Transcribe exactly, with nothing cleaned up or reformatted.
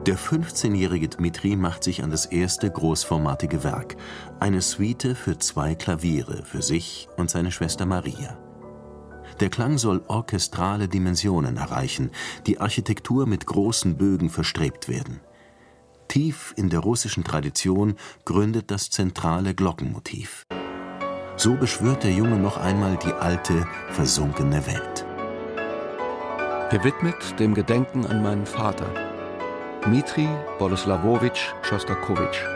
Der fünfzehnjährige Dmitri macht sich an das erste großformatige Werk, eine Suite für zwei Klaviere, für sich und seine Schwester Maria. Der Klang soll orchestrale Dimensionen erreichen, die Architektur mit großen Bögen verstrebt werden. Tief in der russischen Tradition gründet das zentrale Glockenmotiv. So beschwört der Junge noch einmal die alte, versunkene Welt. Gewidmet dem Gedenken an meinen Vater, Dmitri Boleslawowitsch Schostakowitsch.